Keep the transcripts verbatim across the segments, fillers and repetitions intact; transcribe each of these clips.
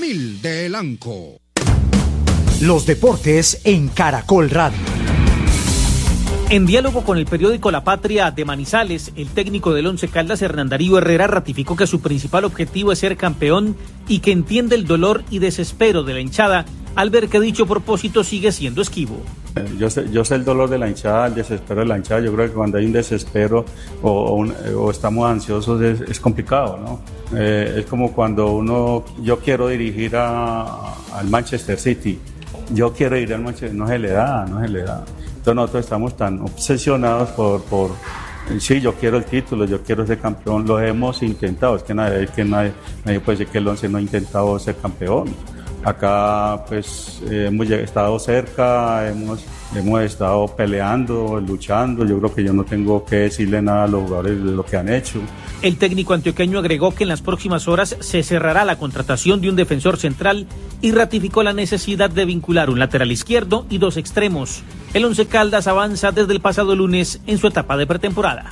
Camil de Elanco. Los deportes en Caracol Radio. En diálogo con el periódico La Patria de Manizales, el técnico del Once Caldas, Hernán Darío Herrera, ratificó que su principal objetivo es ser campeón y que entiende el dolor y desespero de la hinchada al ver que dicho propósito sigue siendo esquivo. Yo sé, yo sé el dolor de la hinchada, el desespero de la hinchada. Yo creo que cuando hay un desespero o, o, un, o estamos ansiosos es, es complicado, ¿no? Eh, es como cuando uno, yo quiero dirigir a, al Manchester City, yo quiero ir al Manchester, no se le da, no se le da. Entonces nosotros estamos tan obsesionados por, por sí, yo quiero el título, yo quiero ser campeón, lo hemos intentado, es que nadie, es que nadie, nadie puede decir que el Once no ha intentado ser campeón. Acá pues eh, hemos estado cerca, hemos, hemos estado peleando, luchando. Yo creo que yo no tengo que decirle nada a los jugadores de lo que han hecho. El técnico antioqueño agregó que en las próximas horas se cerrará la contratación de un defensor central y ratificó la necesidad de vincular un lateral izquierdo y dos extremos. El Once Caldas avanza desde el pasado lunes en su etapa de pretemporada.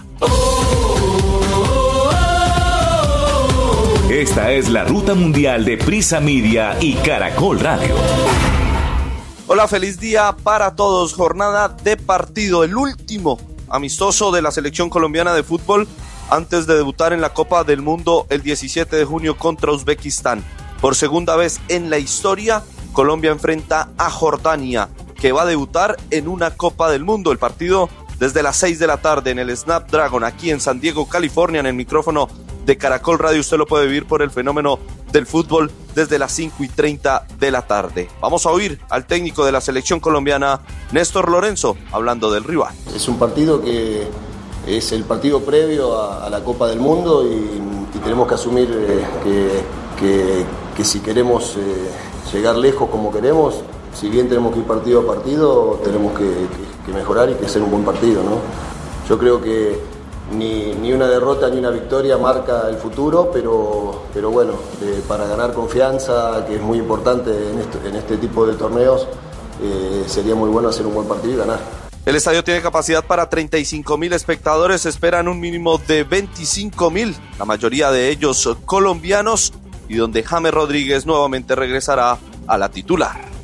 Esta es la ruta mundial de Prisa Media y Caracol Radio. Hola, feliz día para todos. Jornada de partido, el último amistoso de la selección colombiana de fútbol antes de debutar en la Copa del Mundo el diecisiete de junio contra Uzbekistán. Por segunda vez en la historia, Colombia enfrenta a Jordania, que va a debutar en una Copa del Mundo. El partido desde las seis de la tarde en el Snapdragon, aquí en San Diego, California, en el micrófono de Caracol Radio. Usted lo puede vivir por el fenómeno del fútbol desde las cinco y treinta de la tarde. Vamos a oír al técnico de la selección colombiana, Néstor Lorenzo, hablando del rival. Es un partido que es el partido previo a, a la Copa del Mundo y, y tenemos que asumir eh, que, que, que si queremos eh, llegar lejos como queremos, si bien tenemos que ir partido a partido, tenemos que, que, que mejorar y que hacer un buen partido, ¿no? Yo creo que Ni, ni una derrota ni una victoria marca el futuro, pero, pero bueno, eh, para ganar confianza, que es muy importante en este, en este tipo de torneos, eh, sería muy bueno hacer un buen partido y ganar. El estadio tiene capacidad para treinta y cinco mil espectadores, esperan un mínimo de veinticinco mil, la mayoría de ellos colombianos, y donde James Rodríguez nuevamente regresará a la titular.